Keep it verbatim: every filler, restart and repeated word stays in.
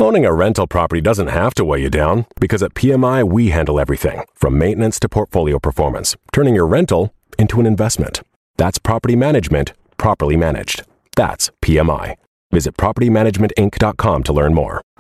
Owning a rental property doesn't have to weigh you down, because at P M I, we handle everything from maintenance to portfolio performance, turning your rental into an investment. That's property management properly managed. That's P M I. Visit property management inc dot com to learn more.